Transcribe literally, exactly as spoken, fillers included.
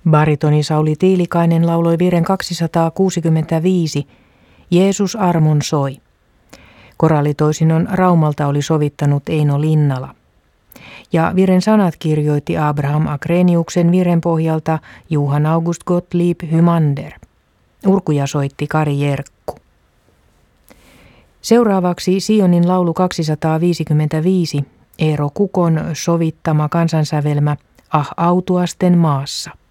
Baritoni Sauli Tiilikainen lauloi virren kaksisataakuusikymmentäviisi, Jeesus armon soi. Korallitoisinnon Raumalta oli sovittanut Eino Linnala. Ja virren sanat kirjoitti Abraham Agreniuksen virren pohjalta Johann August Gottlieb Hymander. Urkuja soitti Kari Jerkku. Seuraavaksi Sionin laulu kaksisataaviisikymmentäviisi, Eero Kukon sovittama kansansävelmä Ah autuasten maassa.